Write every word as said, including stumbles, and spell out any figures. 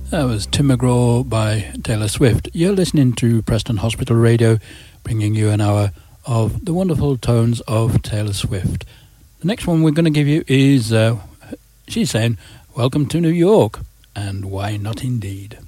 That was Tim McGraw by Taylor Swift. You're listening to Preston Hospital Radio, bringing you an hour of the wonderful tones of Taylor Swift. The next one we're going to give you is, uh, she's saying, Welcome to New York, and why not indeed.